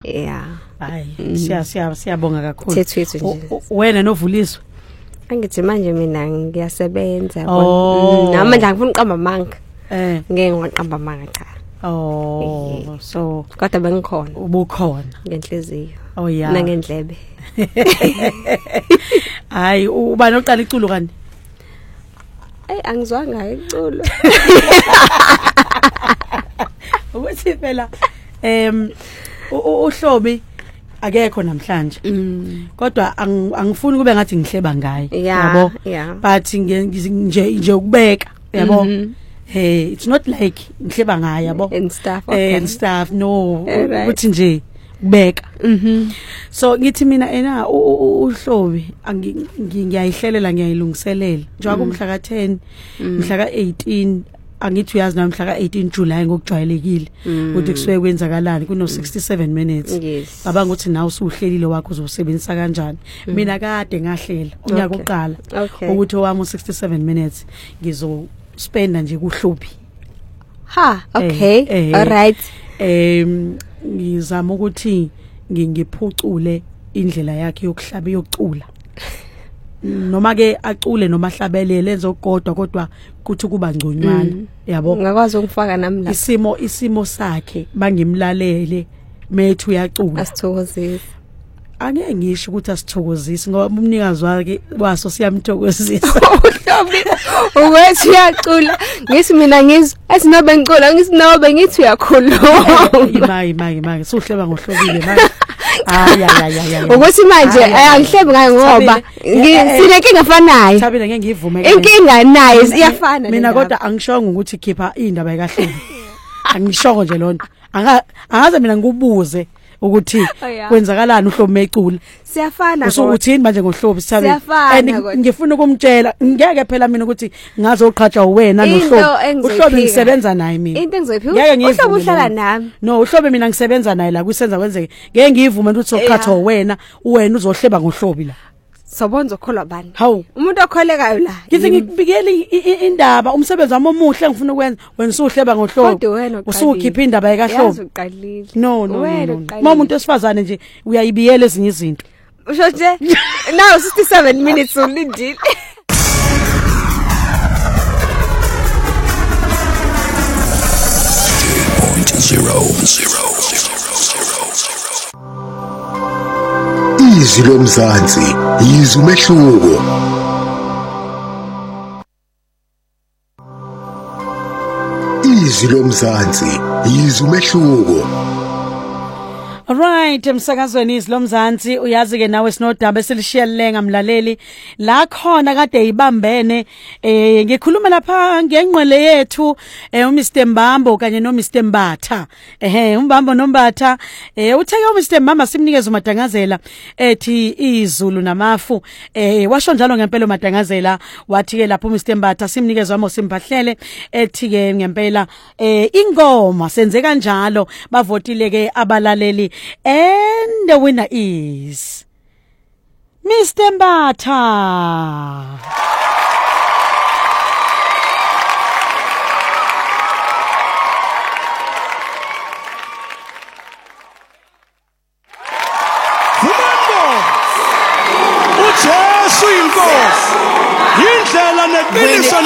Yeah. Hayi, siyabonga kakhulu. Thethwe nje. Wena novuliswa? Angithi manje mina ngiyasebenza Oh. Nami manje ngifuna uqamba amanga. Ngeke ngiqamba amanga cha. Oh, so Kodwa bengikhona. Ubukhona ngenhliziyo. Oh yeah. Nangendlebe. Hayi, uba noqala iculo kanti? Angizwanga iculo. Ukuthi phela uHlobi akekho namhlanje. Kodwa angifuni kube ngathi ngihleba ngaye, yabo? But nje ukubeka, yabo? Hey, it's not like ngihleba ngaye, yabo? And stuff. No, ukuthi nje kubeka. So ngithi mina uHlobi ngiyayihlelela ngiyayilungiselela. Njengoba umhla ka10, mhla ka18 angithi uyazi namhla ka18 July ngokujwayelekile ukuthi kusuke kwenzakalani kuno 67 minutes. Baba ngothi nawe usuhlelile wakho uzosebenzisa kanjani. Mina kade ngahlela unyaka oqala ukuthi owami u67 minutes ngizo spenda nje kuHlobi. Okay. All right. Ngizama ukuthi ngiphucule indlela yakhe yokuhlaba yokucula. Noma ke acule noma hlabelele kodwa kuthi kuba ngconywana, yabo? Ngakwazi ukufaka nami la. Isimo sakhe bangimlalele methu uyacula. Asithokozise. Angeke ngisho ukuthi asithokozise ngoba umnikazi wake waso siyamthokozisa. UHlobi uwethi uyacula ngithi mina ngizwe asinobe ngicula ngisinobe ngithi uyakhuluma. Imayi suhleba ngoHlobile manje. Hayi. Ukuthi manje angihlebi ngayo ngoba sinenkinga efanayo. Thabile ngeke ngivume. Inkinga nayo iyafana. Mina kodwa angishongo ukuthi khipha indaba kaHlobi. Angishongo nje lonto. Angaze mina ngikubuze ukuthi kwenzakalani uHlobi mecula. Siyafana kodwa. Usuthini manje ngoHlobi Sithabile? And ngifuna ukumtshela ngeke phela mina ukuthi ngazoqhatsha wena noHlobi. uHlobi ngisebenza naye mina. Into engizoyiphika. uHlobi uhlala nami. No, uHlobi mina ngisebenza naye la kusenza kwenzeke. Ngeke ngivume ukuthi soqhatsha wena uzohleba ngoHlobi la. Sobonza ukholwa bani? Hawu. Umuntu okholekayo la. Ngithi ngikubikele indaba umsebenzi wami omuhle ngifuna ukwenza wena usuhleba ngoHlobi. Usukhipha indaba kaHlobi. No. Uma umuntu osifazane nje uyayibiyela ezinye izinto. Usho nje now 67 minutes ulindile. Izwi lomzansi yizwi umehluko. Izwi lomzansi yizwi umehluko. Alright, emsakazweni Izwi lomzansi uyazi ke nawe sinodaba esilishiyelelenga mlaleli la khona kade ibambene ngikhuluma lapha ngengqwele yethu uMr Mbambo kanye noMr Mbatha uMbambo noMbatha utheke uMr Mbamba simnikeza uMadangazela ethi izulu namafu washo njalo ngempela uMadangazela wathi ke lapho uMr Mbatha simnikeza wamo simbahlele ethi ke ngempela ingoma senze kanjalo bavotile ke abalaleli. And the winner is Mr. Mbatha.